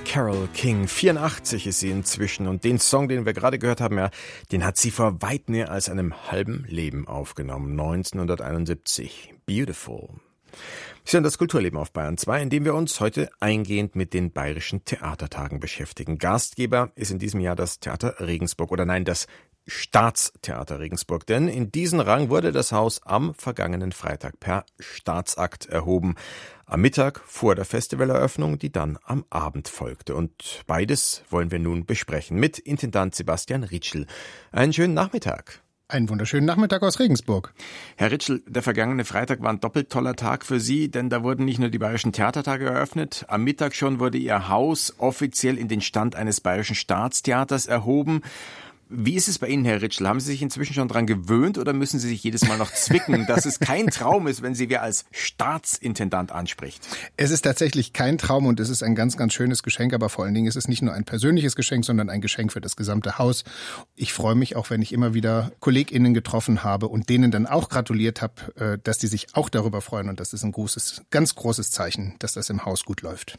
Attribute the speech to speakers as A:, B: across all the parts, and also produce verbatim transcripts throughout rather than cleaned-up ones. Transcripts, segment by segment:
A: Carole King. vierundachtzig ist sie inzwischen und den Song, den wir gerade gehört haben, ja, den hat sie vor weit mehr als einem halben Leben aufgenommen. neunzehnhunderteinundsiebzig. Beautiful. Sie hören das Kulturleben auf Bayern zwei, in dem wir uns heute eingehend mit den Bayerischen Theatertagen beschäftigen. Gastgeber ist in diesem Jahr das Theater Regensburg oder nein, das Staatstheater Regensburg, denn in diesen Rang wurde das Haus am vergangenen Freitag per Staatsakt erhoben. Am Mittag vor der Festivaleröffnung, die dann am Abend folgte. Und beides wollen wir nun besprechen mit Intendant Sebastian Ritschl. Einen schönen Nachmittag.
B: Einen wunderschönen Nachmittag aus Regensburg.
A: Herr Ritschl, der vergangene Freitag war ein doppelt toller Tag für Sie, denn da wurden nicht nur die Bayerischen Theatertage eröffnet, am Mittag schon wurde Ihr Haus offiziell in den Stand eines Bayerischen Staatstheaters erhoben. Wie ist es bei Ihnen, Herr Ritschl? Haben Sie sich inzwischen schon dran gewöhnt oder müssen Sie sich jedes Mal noch zwicken, dass es kein Traum ist, wenn Sie wer als Staatsintendant anspricht?
B: Es ist tatsächlich kein Traum und es ist ein ganz, ganz schönes Geschenk, aber vor allen Dingen ist es nicht nur ein persönliches Geschenk, sondern ein Geschenk für das gesamte Haus. Ich freue mich auch, wenn ich immer wieder KollegInnen getroffen habe und denen dann auch gratuliert habe, dass die sich auch darüber freuen und das ist ein großes, ganz großes Zeichen, dass das im Haus gut läuft.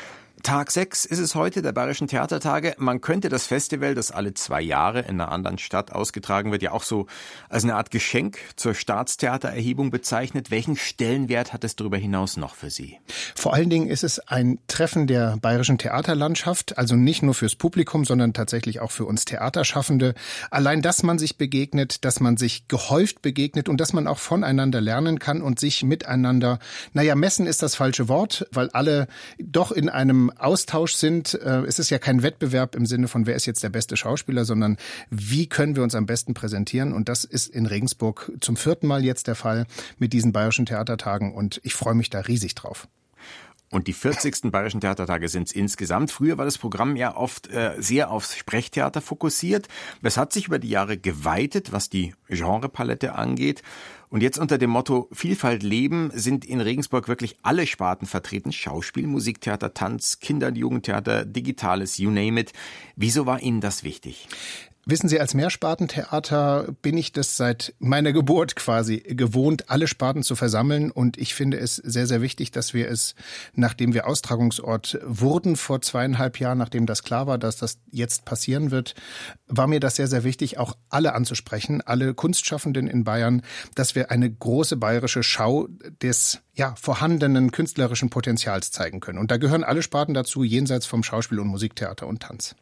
A: Tag sechs ist es heute der Bayerischen Theatertage. Man könnte das Festival, das alle zwei Jahre in einer anderen Stadt ausgetragen wird, ja auch so als eine Art Geschenk zur Staatstheatererhebung bezeichnet. Welchen Stellenwert hat es darüber hinaus noch für Sie?
B: Vor allen Dingen ist es ein Treffen der bayerischen Theaterlandschaft, also nicht nur fürs Publikum, sondern tatsächlich auch für uns Theaterschaffende. Allein, dass man sich begegnet, dass man sich gehäuft begegnet und dass man auch voneinander lernen kann und sich miteinander, naja, messen ist das falsche Wort, weil alle doch in einem Austausch sind. Es ist ja kein Wettbewerb im Sinne von, wer ist jetzt der beste Schauspieler, sondern wie können wir uns am besten präsentieren? Und das ist in Regensburg zum vierten Mal jetzt der Fall mit diesen Bayerischen Theatertagen und ich freue mich da riesig drauf.
A: Und die vierzigsten Bayerischen Theatertage sind es insgesamt. Früher war das Programm ja oft äh, sehr aufs Sprechtheater fokussiert. Es hat sich über die Jahre geweitet, was die Genrepalette angeht. Und jetzt unter dem Motto Vielfalt leben sind in Regensburg wirklich alle Sparten vertreten. Schauspiel, Musiktheater, Tanz, Kinder- und Jugendtheater, Digitales, you name it. Wieso war Ihnen das wichtig?
B: Wissen Sie, als Mehrspartentheater bin ich das seit meiner Geburt quasi gewohnt, alle Sparten zu versammeln. Und ich finde es sehr, sehr wichtig, dass wir es, nachdem wir Austragungsort wurden vor zweieinhalb Jahren, nachdem das klar war, dass das jetzt passieren wird, war mir das sehr, sehr wichtig, auch alle anzusprechen, alle Kunstschaffenden in Bayern, dass wir eine große bayerische Schau des ja, vorhandenen künstlerischen Potenzials zeigen können. Und da gehören alle Sparten dazu, jenseits vom Schauspiel und Musiktheater und Tanz.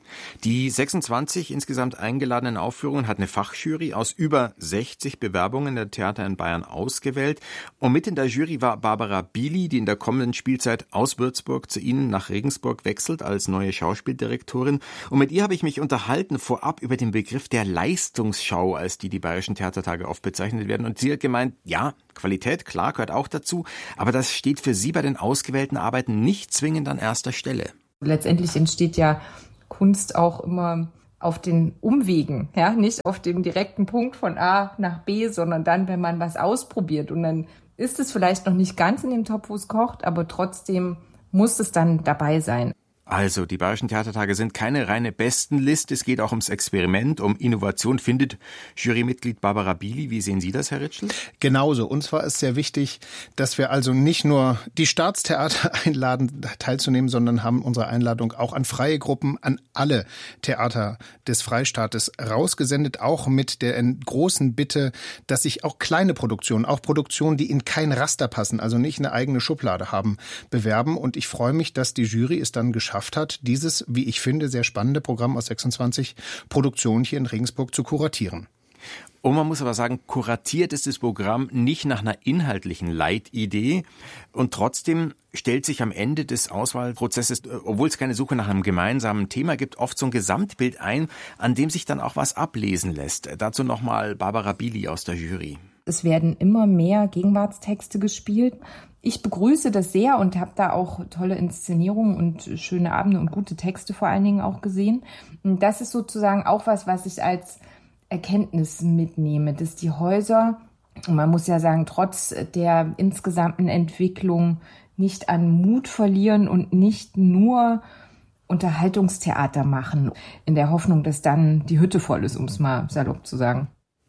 A: Die sechsundzwanzig insgesamt eingeladenen Aufführungen hat eine Fachjury aus über sechzig Bewerbungen der Theater in Bayern ausgewählt. Und mit in der Jury war Barbara Bili, die in der kommenden Spielzeit aus Würzburg zu Ihnen nach Regensburg wechselt als neue Schauspieldirektorin. Und mit ihr habe ich mich unterhalten vorab über den Begriff der Leistungsschau, als die die Bayerischen Theatertage oft bezeichnet werden. Und sie hat gemeint, ja, Qualität, klar, gehört auch dazu. Aber das steht für Sie bei den ausgewählten Arbeiten nicht zwingend an erster Stelle.
C: Letztendlich entsteht ja Kunst auch immer auf den Umwegen, ja, nicht auf dem direkten Punkt von A nach B, sondern dann, wenn man was ausprobiert und dann ist es vielleicht noch nicht ganz in dem Topf, wo es kocht, aber trotzdem muss es dann dabei sein.
A: Also, die Bayerischen Theatertage sind keine reine Bestenliste. Es geht auch ums Experiment, um Innovation, findet Jurymitglied Barbara Bili. Wie sehen Sie das, Herr Ritschl?
B: Genauso. Uns war es sehr wichtig, dass wir also nicht nur die Staatstheater einladen, teilzunehmen, sondern haben unsere Einladung auch an freie Gruppen, an alle Theater des Freistaates rausgesendet, auch mit der großen Bitte, dass sich auch kleine Produktionen, auch Produktionen, die in kein Raster passen, also nicht eine eigene Schublade haben, bewerben. Und ich freue mich, dass die Jury es dann geschafft hat, dieses, wie ich finde, sehr spannende Programm aus sechsundzwanzig Produktionen hier in Regensburg zu kuratieren.
A: Und man muss aber sagen, kuratiert ist das Programm nicht nach einer inhaltlichen Leitidee. Und trotzdem stellt sich am Ende des Auswahlprozesses, obwohl es keine Suche nach einem gemeinsamen Thema gibt, oft so ein Gesamtbild ein, an dem sich dann auch was ablesen lässt. Dazu nochmal Barbara Bili aus der Jury.
C: Es werden immer mehr Gegenwartstexte gespielt. Ich begrüße das sehr und habe da auch tolle Inszenierungen und schöne Abende und gute Texte vor allen Dingen auch gesehen. Und das ist sozusagen auch was, was ich als Erkenntnis mitnehme, dass die Häuser, und man muss ja sagen, trotz der insgesamten Entwicklung nicht an Mut verlieren und nicht nur Unterhaltungstheater machen, in der Hoffnung, dass dann die Hütte voll ist, um es mal salopp zu sagen.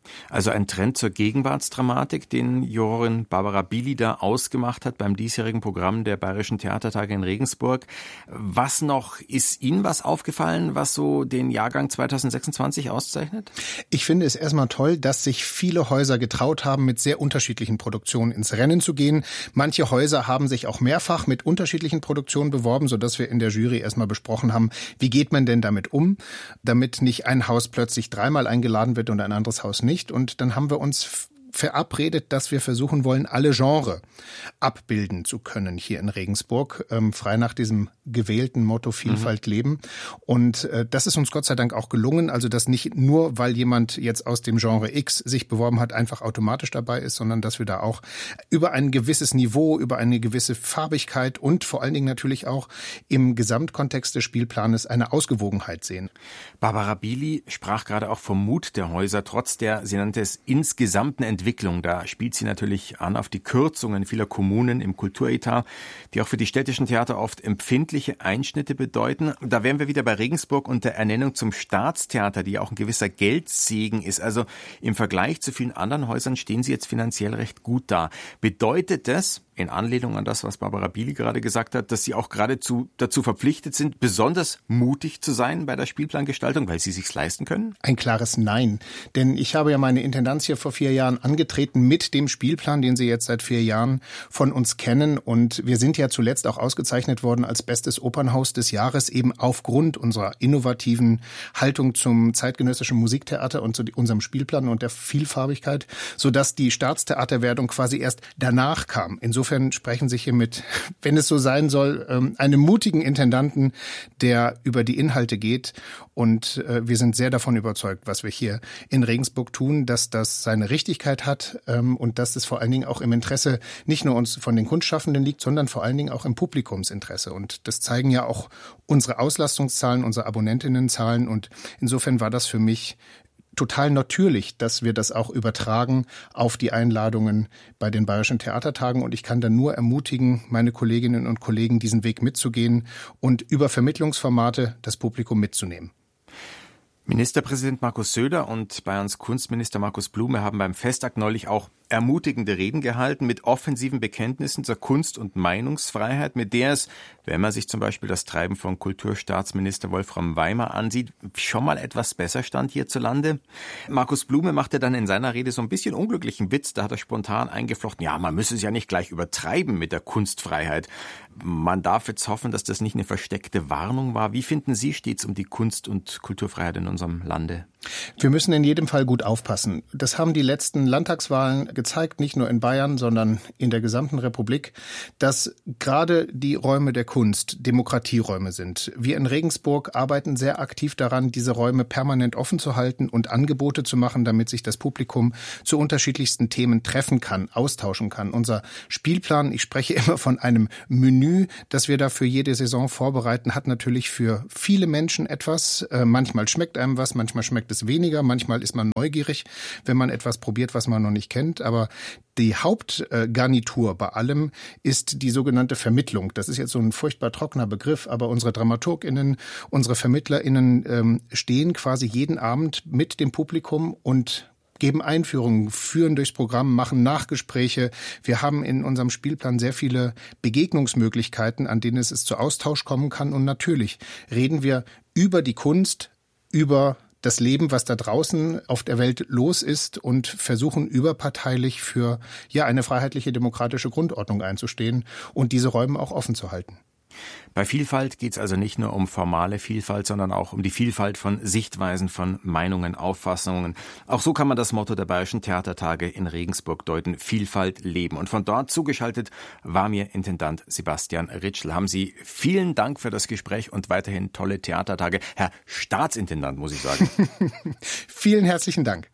A: Also ein Trend zur Gegenwartsdramatik, den Jurorin Barbara Bili da ausgemacht hat beim diesjährigen Programm der Bayerischen Theatertage in Regensburg. Was noch, ist Ihnen was aufgefallen, was so den Jahrgang zweitausendsechsundzwanzig auszeichnet?
B: Ich finde es erstmal toll, dass sich viele Häuser getraut haben, mit sehr unterschiedlichen Produktionen ins Rennen zu gehen. Manche Häuser haben sich auch mehrfach mit unterschiedlichen Produktionen beworben, sodass wir in der Jury erstmal besprochen haben, wie geht man denn damit um, damit nicht ein Haus plötzlich dreimal eingeladen wird und ein anderes Haus nicht. Und dann haben wir uns verabredet, dass wir versuchen wollen, alle Genres abbilden zu können hier in Regensburg, ähm, frei nach diesem gewählten Motto Vielfalt mhm. leben. Und äh, das ist uns Gott sei Dank auch gelungen, also dass nicht nur, weil jemand jetzt aus dem Genre X sich beworben hat, einfach automatisch dabei ist, sondern dass wir da auch über ein gewisses Niveau, über eine gewisse Farbigkeit und vor allen Dingen natürlich auch im Gesamtkontext des Spielplanes eine Ausgewogenheit sehen.
A: Barbara Bili sprach gerade auch vom Mut der Häuser, trotz der, sie nannte es, insgesamten Entwicklung. Da spielt sie natürlich an auf die Kürzungen vieler Kommunen im Kulturetat, die auch für die städtischen Theater oft empfindliche Einschnitte bedeuten. Da wären wir wieder bei Regensburg und der Ernennung zum Staatstheater, die ja auch ein gewisser Geldsegen ist. Also im Vergleich zu vielen anderen Häusern stehen sie jetzt finanziell recht gut da. Bedeutet das, in Anlehnung an das, was Barbara Bili gerade gesagt hat, dass Sie auch geradezu dazu verpflichtet sind, besonders mutig zu sein bei der Spielplangestaltung, weil Sie sich's leisten können?
B: Ein klares Nein. Denn ich habe ja meine Intendanz hier vor vier Jahren angetreten mit dem Spielplan, den Sie jetzt seit vier Jahren von uns kennen. Und wir sind ja zuletzt auch ausgezeichnet worden als bestes Opernhaus des Jahres, eben aufgrund unserer innovativen Haltung zum zeitgenössischen Musiktheater und zu unserem Spielplan und der Vielfarbigkeit, sodass die Staatstheaterwertung quasi erst danach kam. Insofern Insofern sprechen Sie hier mit, wenn es so sein soll, einem mutigen Intendanten, der über die Inhalte geht. Und wir sind sehr davon überzeugt, was wir hier in Regensburg tun, dass das seine Richtigkeit hat und dass es vor allen Dingen auch im Interesse nicht nur uns von den Kunstschaffenden liegt, sondern vor allen Dingen auch im Publikumsinteresse. Und das zeigen ja auch unsere Auslastungszahlen, unsere Abonnentinnenzahlen. Und insofern war das für mich total natürlich, dass wir das auch übertragen auf die Einladungen bei den Bayerischen Theatertagen. Und ich kann dann nur ermutigen, meine Kolleginnen und Kollegen, diesen Weg mitzugehen und über Vermittlungsformate das Publikum mitzunehmen.
A: Ministerpräsident Markus Söder und Bayerns Kunstminister Markus Blume haben beim Festakt neulich auch ermutigende Reden gehalten mit offensiven Bekenntnissen zur Kunst- und Meinungsfreiheit, mit der es, wenn man sich zum Beispiel das Treiben von Kulturstaatsminister Wolfram Weimer ansieht, schon mal etwas besser stand hierzulande. Markus Blume machte dann in seiner Rede so ein bisschen unglücklichen Witz, da hat er spontan eingeflochten, ja, man müsse es ja nicht gleich übertreiben mit der Kunstfreiheit. Man darf jetzt hoffen, dass das nicht eine versteckte Warnung war. Wie finden Sie, steht's um die Kunst- und Kulturfreiheit in unserem Lande?
B: Wir müssen in jedem Fall gut aufpassen. Das haben die letzten Landtagswahlen gezeigt, nicht nur in Bayern, sondern in der gesamten Republik, dass gerade die Räume der Kunst Demokratieräume sind. Wir in Regensburg arbeiten sehr aktiv daran, diese Räume permanent offen zu halten und Angebote zu machen, damit sich das Publikum zu unterschiedlichsten Themen treffen kann, austauschen kann. Unser Spielplan, ich spreche immer von einem Menü, das wir da für jede Saison vorbereiten, hat natürlich für viele Menschen etwas. Manchmal schmeckt einem was, manchmal schmeckt es weniger, manchmal ist man neugierig, wenn man etwas probiert, was man noch nicht kennt. Aber die Hauptgarnitur bei allem ist die sogenannte Vermittlung. Das ist jetzt so ein furchtbar trockener Begriff, aber unsere DramaturgInnen, unsere VermittlerInnen ähm, stehen quasi jeden Abend mit dem Publikum und geben Einführungen, führen durchs Programm, machen Nachgespräche. Wir haben in unserem Spielplan sehr viele Begegnungsmöglichkeiten, an denen es zu Austausch kommen kann. Und natürlich reden wir über die Kunst, über das Leben, was da draußen auf der Welt los ist und versuchen überparteilich für ja eine freiheitliche demokratische Grundordnung einzustehen und diese Räume auch offen zu halten.
A: Bei Vielfalt geht es also nicht nur um formale Vielfalt, sondern auch um die Vielfalt von Sichtweisen, von Meinungen, Auffassungen. Auch so kann man das Motto der Bayerischen Theatertage in Regensburg deuten: Vielfalt leben. Und von dort zugeschaltet war mir Intendant Sebastian Ritschl. Haben Sie vielen Dank für das Gespräch und weiterhin tolle Theatertage. Herr Staatsintendant, muss ich sagen.
B: Vielen herzlichen Dank.